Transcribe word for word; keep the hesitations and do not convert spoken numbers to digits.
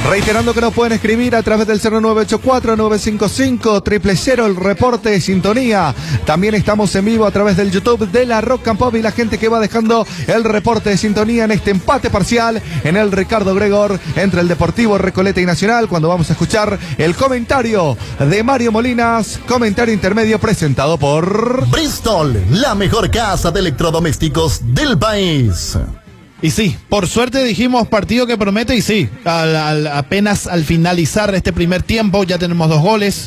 Reiterando que nos pueden escribir a través del cero nueve ocho cuatro nueve cinco cinco cero cero cero, el reporte de sintonía. También estamos en vivo a través del YouTube de la Rock and Pop y la gente que va dejando el reporte de sintonía en este empate parcial en el Ricardo Gregor entre el Deportivo Recoleta y Nacional, cuando vamos a escuchar el comentario de Mario Molinas, comentario intermedio presentado por Bristol, la mejor casa de electrodomésticos del país. Y sí, por suerte dijimos partido que promete y sí, al, al, apenas al finalizar este primer tiempo ya tenemos dos goles.